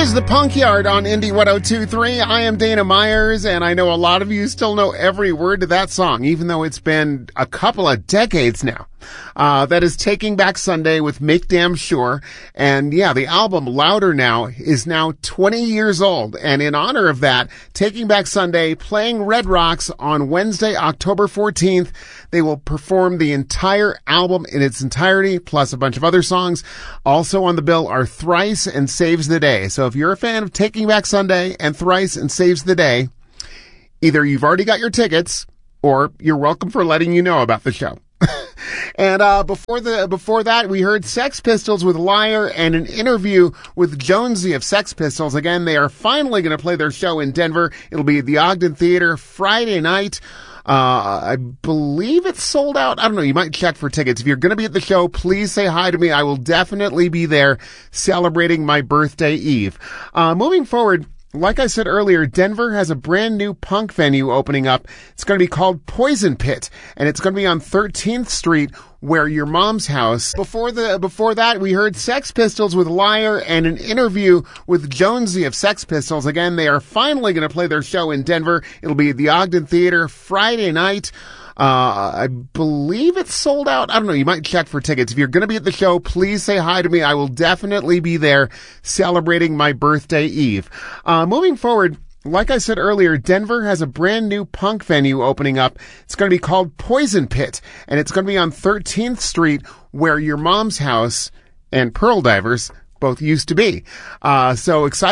is the Punk Yard on Indie 102.3. I am Dana Myers, and I know a lot of you still know every word to that song, even though it's been a couple of decades now. That is Taking Back Sunday with Make Damn Sure. And yeah, the album Louder Now is now 20 years old. And in honor of that, Taking Back Sunday playing Red Rocks on Wednesday, October 14th. They will perform the entire album in its entirety, plus a bunch of other songs. Also on the bill are Thrice and Saves the Day. So if you're a fan of Taking Back Sunday and Thrice and Saves the Day, either you've already got your tickets or you're welcome for letting you know about the show. And before that, we heard Sex Pistols with Liar and an interview with Jonesy of Sex Pistols. Again, they are finally going to play their show in Denver. It'll be at the Ogden Theater Friday night. I believe it's sold out. I don't know. You might check for tickets. If you're going to be at the show, please say hi to me. I will definitely be there celebrating my birthday eve. Moving forward, like I said earlier, Denver has a brand new punk venue opening up. It's going to be called Poison Pit, and it's going to be on 13th Street, where your mom's house. Before that, we heard Sex Pistols with Liar and an interview with Jonesy of Sex Pistols. Again, they are finally going to play their show in Denver. It'll be at the Ogden Theater Friday night. I believe it's sold out. I don't know. You might check for tickets. If you're going to be at the show, please say hi to me. I will definitely be there celebrating my birthday eve. Moving forward, like I said earlier, Denver has a brand new punk venue opening up. It's going to be called Poison Pit, and it's going to be on 13th Street, where your mom's house and Pearl Divers both used to be. So excited.